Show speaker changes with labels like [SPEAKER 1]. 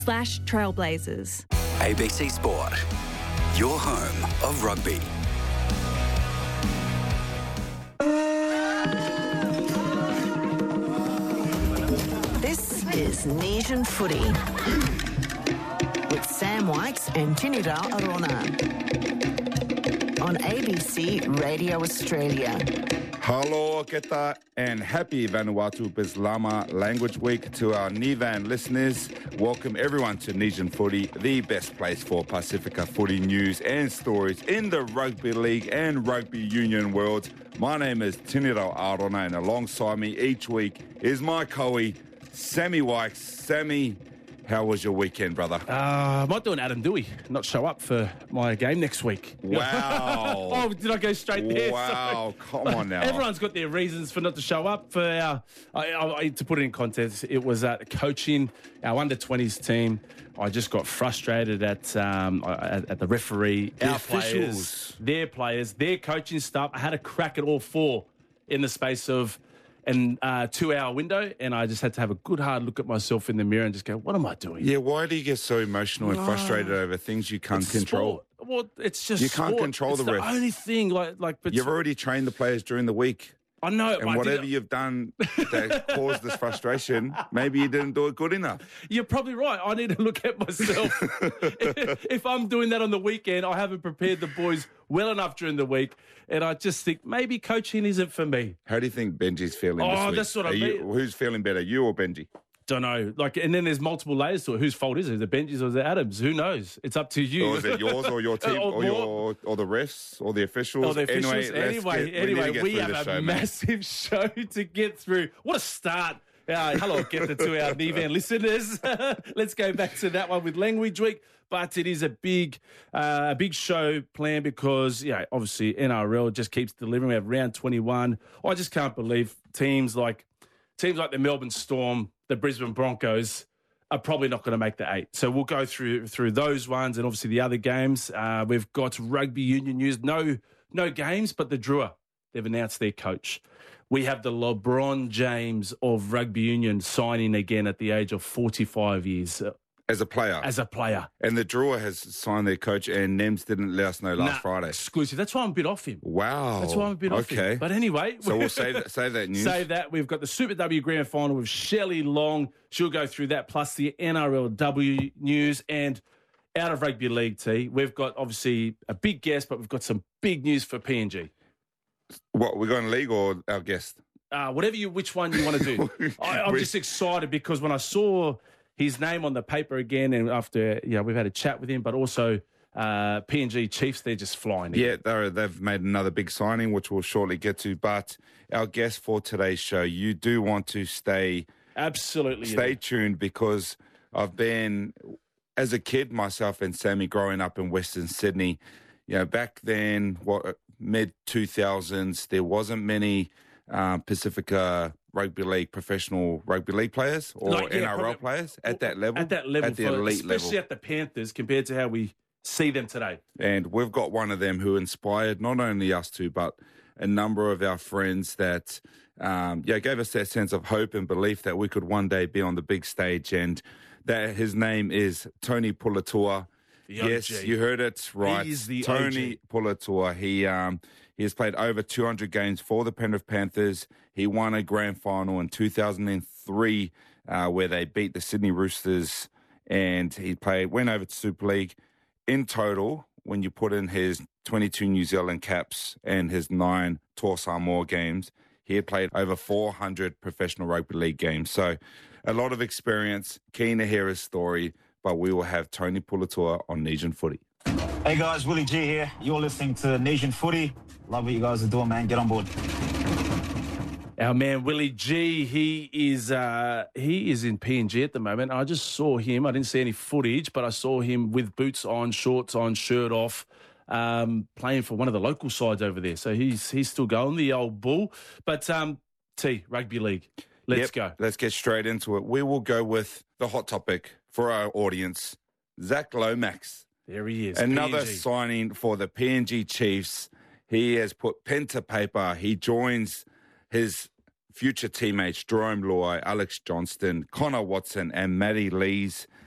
[SPEAKER 1] /Trailblazers.
[SPEAKER 2] ABC Sport, your home of rugby.
[SPEAKER 3] This is Nation Footy with Sam Wykes and Tinira Arona on ABC Radio Australia.
[SPEAKER 4] Hello, keta, and happy Vanuatu Bislama Language Week to our Nivan listeners. Welcome everyone to Nation Footy, the best place for Pacifica footy news and stories in the rugby league and rugby union world. My name is Tinira Arona, and alongside me each week is my Koei, Sammy Wykes. Sammy, how was your weekend, brother?
[SPEAKER 5] I might do an Adam Dewey, not show up for my game next week.
[SPEAKER 4] Wow.
[SPEAKER 5] Oh, did I go straight there?
[SPEAKER 4] Wow, come on now.
[SPEAKER 5] Everyone's got their reasons for not to show up. For our, to put it in context, it was coaching our under-20s team. I just got frustrated at the referee,
[SPEAKER 4] The
[SPEAKER 5] our
[SPEAKER 4] officials.
[SPEAKER 5] players, their coaching staff. I had a crack at all four in the space of an 2-hour window, and I just had to have a good hard look at myself in the mirror and just go, what am I doing?
[SPEAKER 4] Yeah, why do you get so emotional and frustrated over things you can't control?
[SPEAKER 5] Sport. Well, it's just
[SPEAKER 4] You can't
[SPEAKER 5] sport.
[SPEAKER 4] control
[SPEAKER 5] it's
[SPEAKER 4] the ref.
[SPEAKER 5] only thing, but
[SPEAKER 4] You've already trained the players during the week.
[SPEAKER 5] I know,
[SPEAKER 4] And whatever you've done that caused this frustration, maybe you didn't do it good enough.
[SPEAKER 5] You're probably right. I need to look at myself. If I'm doing that on the weekend, I haven't prepared the boys well enough during the week, and I just think maybe coaching isn't for me.
[SPEAKER 4] How do you think Benji's feeling this week?
[SPEAKER 5] That's what I mean.
[SPEAKER 4] Who's feeling better, you or Benji?
[SPEAKER 5] Don't know. And then there's multiple layers to it. Whose fault is it? The Benji's or the Adams? Who knows? It's up to you.
[SPEAKER 4] Or is it yours or your team or the refs or the officials?
[SPEAKER 5] Oh, the officials. Anyway, we have a massive show to get through. What a start. Hello, get the 2-hour Nivan listeners. Let's go back to that one with Language Week. But it is a big show planned because, obviously NRL just keeps delivering. We have round 21. I just can't believe teams like the Melbourne Storm, the Brisbane Broncos are probably not going to make the 8. So we'll go through those ones and obviously the other games. We've got rugby union news. No games, but the Drua, they've announced their coach. We have the LeBron James of rugby union signing again at the age of 45 years.
[SPEAKER 4] As a player. And the Drua has signed their coach, and Nems didn't let us know last Friday.
[SPEAKER 5] Exclusive. That's why I'm a bit off him.
[SPEAKER 4] Wow.
[SPEAKER 5] That's why I'm a bit off him. But anyway.
[SPEAKER 4] So we'll save that news.
[SPEAKER 5] Save that. We've got the Super W Grand Final with Shelley Long. She'll go through that, plus the NRLW news. And out of Rugby League, T, we've got obviously a big guest, but we've got some big news for PNG.
[SPEAKER 4] What, we're going league or our guest?
[SPEAKER 5] Which one you want to do. I'm just excited because when I saw his name on the paper again, and after we've had a chat with him, but also PNG Chiefs, they're just flying.
[SPEAKER 4] Yeah, they've made another big signing, which we'll shortly get to. But our guest for today's show, you do want to stay tuned, because I've been, as a kid, myself and Sammy, growing up in Western Sydney. Back then, mid-2000s, there wasn't many Pacifica Rugby League, professional rugby league players or NRL players at that level.
[SPEAKER 5] At that level,
[SPEAKER 4] at the elite level.
[SPEAKER 5] Especially at the Panthers compared to how we see them today.
[SPEAKER 4] And we've got one of them who inspired not only us two, but a number of our friends that gave us that sense of hope and belief that we could one day be on the big stage. And that his name is Tony Puletua. Yes, you heard it right.
[SPEAKER 5] He is the
[SPEAKER 4] Tony
[SPEAKER 5] OG.
[SPEAKER 4] Puletua. He has played over 200 games for the Penrith Panthers. He won a grand final in 2003 where they beat the Sydney Roosters, and he went over to Super League. In total, when you put in his 22 New Zealand caps and his 9 Tour Samoa games, he had played over 400 professional rugby league games. So a lot of experience. Keen to hear his story, but we will have Tony Puletua on Nation Footy.
[SPEAKER 6] Hey guys, Willie G here. You're listening to Nation Footy. Love what you guys are doing, man. Get on board.
[SPEAKER 5] Our man Willie G, he is in PNG at the moment. I just saw him. I didn't see any footage, but I saw him with boots on, shorts on, shirt off, playing for one of the local sides over there. So he's still going, the old bull. But Rugby League. Let's go.
[SPEAKER 4] Let's get straight into it. We will go with the hot topic for our audience, Zach Lomax.
[SPEAKER 5] There he is.
[SPEAKER 4] Another
[SPEAKER 5] PNG.
[SPEAKER 4] signing for the PNG Chiefs. He has put pen to paper. He joins his future teammates, Jerome Luai, Alex Johnston, Connor Watson, and Matty Lees.